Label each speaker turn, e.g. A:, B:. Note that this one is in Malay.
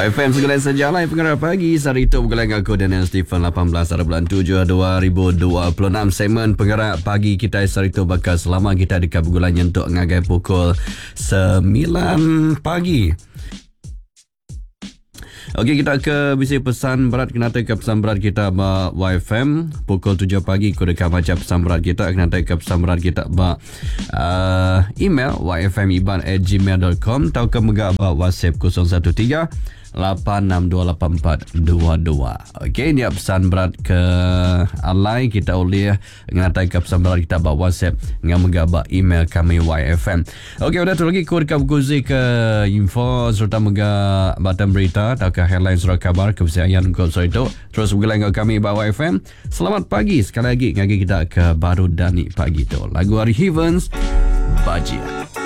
A: YFM segala sejalan pengarah pagi. Hari itu bergelang aku Daniel Stephen 18 hari bulan 7 2026. Segmen pengarah pagi kita hari itu bakal selama kita dekat bergulanya untuk ngagai pukul 9 pagi. Okey, kita ke bisi pesan berat. Kena ke pesan berat kita ba YFM pukul 7 pagi. Kau dekat macam pesan berat kita. Kena ke pesan berat kita ba email yfmiban@gmail.com. Tau ke megak ba WhatsApp 013 8628422. Okey, ni pesan berat ke alai kita boleh ngatai ke pesan berat kita ba WhatsApp dengan megak ba email kami YFM. Okey, udah tu lagi kau dekat buku ke info serta megak batan berita atau ke headline surat kabar kepercayaan kau itu. Terus bergelang kami ba YFM. Selamat pagi sekali lagi ngagi kita ke baru Dani pagi tu. Lagu Hari Heavens Bajia.